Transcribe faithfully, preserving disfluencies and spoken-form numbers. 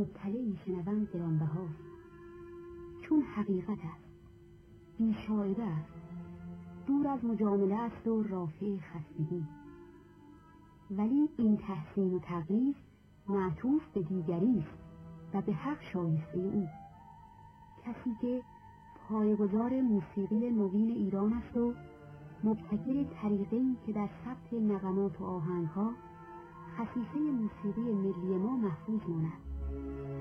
مطلعی شنوم گرانبهاست، چون حقیقت است، بی‌شائبه است، دور از مجامله است و رافع خستگی. ولی این تحسین و تقدیس معطوف به دیگری است و به حق شایسته او، کسی که پایه‌گذار موسیقی نوین ایران است و مبتکر طریقه‌ای که در ثبت نغمات و آهنگ‌ها خصیصه موسیقی ملی ما محفوظ ماند.